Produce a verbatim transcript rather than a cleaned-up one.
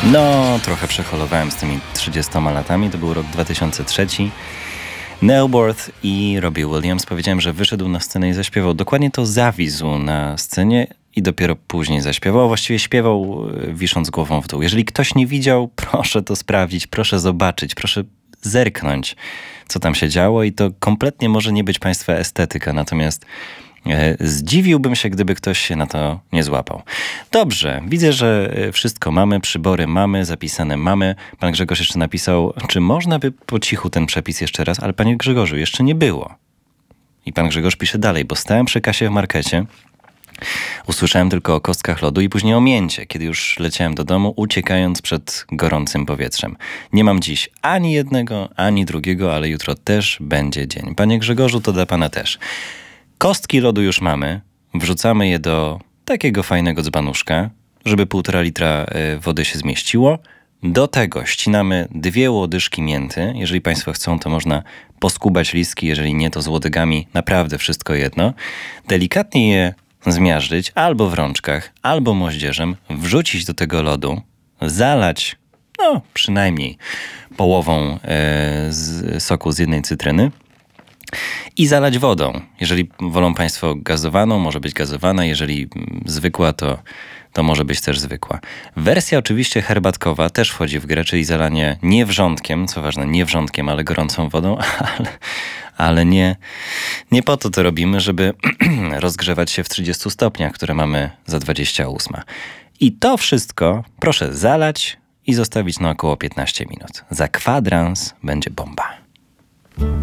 No, trochę przeholowałem z tymi trzydziestoma latami. To był rok dwa tysiące trzeci. Neil Worth i Robbie Williams. Powiedziałem, że wyszedł na scenę i zaśpiewał. Dokładnie to zawisł na scenie i dopiero później zaśpiewał. A właściwie śpiewał wisząc głową w dół. Jeżeli ktoś nie widział, proszę to sprawdzić, proszę zobaczyć, proszę zerknąć, co tam się działo. I to kompletnie może nie być państwa estetyka. Natomiast zdziwiłbym się, gdyby ktoś się na to nie złapał. Dobrze, widzę, że wszystko mamy, przybory mamy, zapisane mamy. Pan Grzegorz jeszcze napisał, czy można by po cichu ten przepis jeszcze raz, ale panie Grzegorzu, jeszcze nie było. I pan Grzegorz pisze dalej, bo stałem przy kasie w markecie, usłyszałem tylko o kostkach lodu i później o mięcie, kiedy już leciałem do domu, uciekając przed gorącym powietrzem. Nie mam dziś ani jednego, ani drugiego, ale jutro też będzie dzień. Panie Grzegorzu, to dla pana też. Kostki lodu już mamy, wrzucamy je do takiego fajnego dzbanuszka, żeby półtora litra wody się zmieściło. Do tego ścinamy dwie łodyżki mięty. Jeżeli państwo chcą, to można poskubać listki, jeżeli nie, to z łodygami naprawdę wszystko jedno. Delikatnie je zmiażdżyć albo w rączkach, albo moździerzem, wrzucić do tego lodu, zalać no przynajmniej połową e, z soku z jednej cytryny, i zalać wodą. Jeżeli wolą państwo gazowaną, może być gazowana. Jeżeli zwykła, to, to może być też zwykła. Wersja oczywiście herbatkowa też wchodzi w grę, czyli zalanie nie wrzątkiem, co ważne, nie wrzątkiem, ale gorącą wodą, ale, ale nie, nie po to to robimy, żeby rozgrzewać się w trzydziestu stopniach, które mamy za dwadzieścia osiem. I to wszystko proszę zalać i zostawić na około piętnaście minut. Za kwadrans będzie bomba.